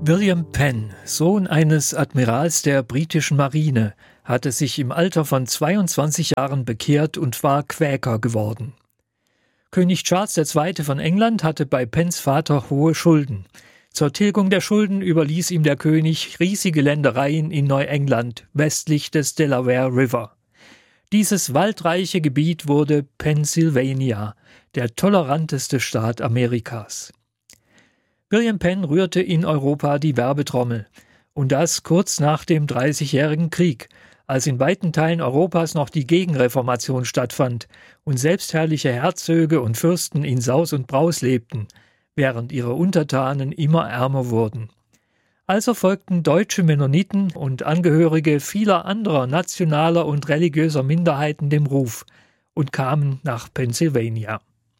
William Penn, Sohn eines Admirals der britischen Marine, hatte sich im Alter von 22 Jahren bekehrt und war Quäker geworden. König Charles II. Von England hatte bei Penns Vater hohe Schulden. Zur Tilgung der Schulden überließ ihm der König riesige Ländereien in Neuengland, westlich des Delaware River. Dieses waldreiche Gebiet wurde Pennsylvania, der toleranteste Staat Amerikas. William Penn rührte in Europa die Werbetrommel, und das kurz nach dem Dreißigjährigen Krieg, als in weiten Teilen Europas noch die Gegenreformation stattfand und selbstherrliche Herzöge und Fürsten in Saus und Braus lebten, während ihre Untertanen immer ärmer wurden. Also folgten deutsche Mennoniten und Angehörige vieler anderer nationaler und religiöser Minderheiten dem Ruf und kamen nach Pennsylvania.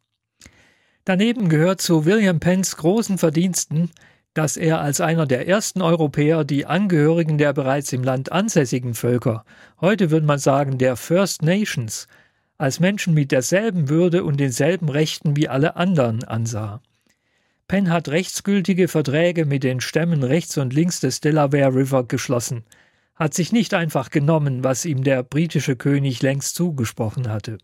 Daneben gehört zu William Penns großen Verdiensten, dass er als einer der ersten Europäer die Angehörigen der bereits im Land ansässigen Völker, heute würde man sagen der First Nations, als Menschen mit derselben Würde und denselben Rechten wie alle anderen ansah. Penn hat rechtsgültige Verträge mit den Stämmen rechts und links des Delaware River geschlossen, hat sich nicht einfach genommen, was ihm der britische König längst zugesprochen hatte.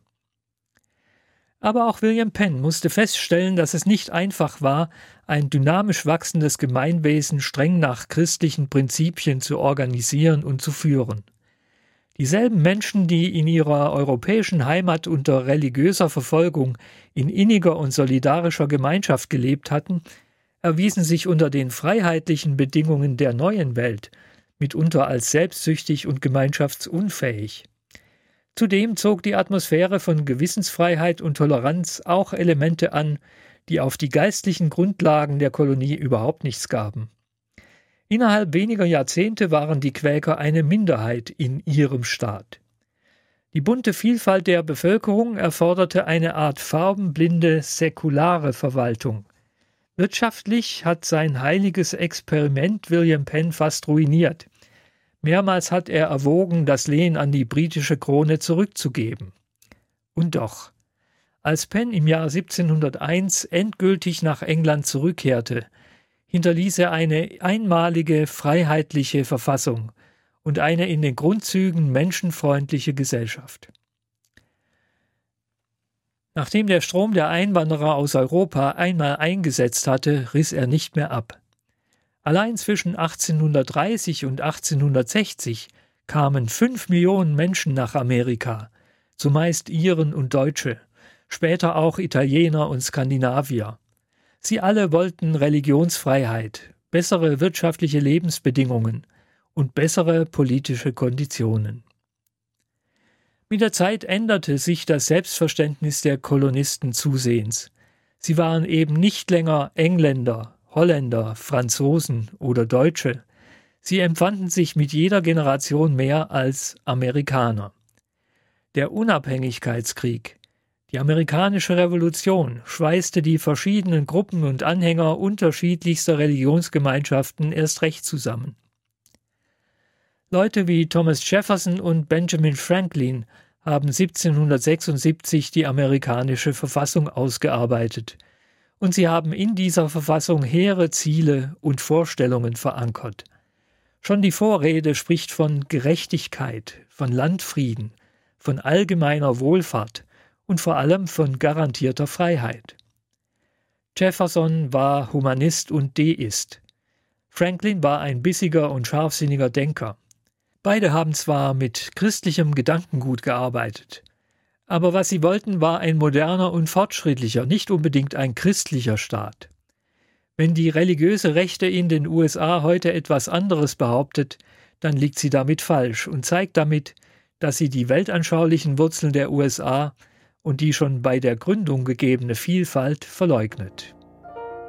Aber auch William Penn musste feststellen, dass es nicht einfach war, ein dynamisch wachsendes Gemeinwesen streng nach christlichen Prinzipien zu organisieren und zu führen. Dieselben Menschen, die in ihrer europäischen Heimat unter religiöser Verfolgung in inniger und solidarischer Gemeinschaft gelebt hatten, erwiesen sich unter den freiheitlichen Bedingungen der neuen Welt mitunter als selbstsüchtig und gemeinschaftsunfähig. Zudem zog die Atmosphäre von Gewissensfreiheit und Toleranz auch Elemente an, die auf die geistlichen Grundlagen der Kolonie überhaupt nichts gaben. Innerhalb weniger Jahrzehnte waren die Quäker eine Minderheit in ihrem Staat. Die bunte Vielfalt der Bevölkerung erforderte eine Art farbenblinde, säkulare Verwaltung. Wirtschaftlich hat sein heiliges Experiment William Penn fast ruiniert. Mehrmals hat er erwogen, das Lehen an die britische Krone zurückzugeben. Und doch, als Penn im Jahr 1701 endgültig nach England zurückkehrte, hinterließ er eine einmalige freiheitliche Verfassung und eine in den Grundzügen menschenfreundliche Gesellschaft. Nachdem der Strom der Einwanderer aus Europa einmal eingesetzt hatte, riss er nicht mehr ab. Allein zwischen 1830 und 1860 kamen 5 Millionen Menschen nach Amerika, zumeist Iren und Deutsche, später auch Italiener und Skandinavier. Sie alle wollten Religionsfreiheit, bessere wirtschaftliche Lebensbedingungen und bessere politische Konditionen. Mit der Zeit änderte sich das Selbstverständnis der Kolonisten zusehends. Sie waren eben nicht länger Engländer, Holländer, Franzosen oder Deutsche. Sie empfanden sich mit jeder Generation mehr als Amerikaner. Der Unabhängigkeitskrieg, die amerikanische Revolution, schweißte die verschiedenen Gruppen und Anhänger unterschiedlichster Religionsgemeinschaften erst recht zusammen. Leute wie Thomas Jefferson und Benjamin Franklin haben 1776 die amerikanische Verfassung ausgearbeitet, und sie haben in dieser Verfassung hehre Ziele und Vorstellungen verankert. Schon die Vorrede spricht von Gerechtigkeit, von Landfrieden, von allgemeiner Wohlfahrt und vor allem von garantierter Freiheit. Jefferson war Humanist und Deist. Franklin war ein bissiger und scharfsinniger Denker. Beide haben zwar mit christlichem Gedankengut gearbeitet, aber was sie wollten, war ein moderner und fortschrittlicher, nicht unbedingt ein christlicher Staat. Wenn die religiöse Rechte in den USA heute etwas anderes behauptet, dann liegt sie damit falsch und zeigt damit, dass sie die weltanschaulichen Wurzeln der USA und die schon bei der Gründung gegebene Vielfalt verleugnet.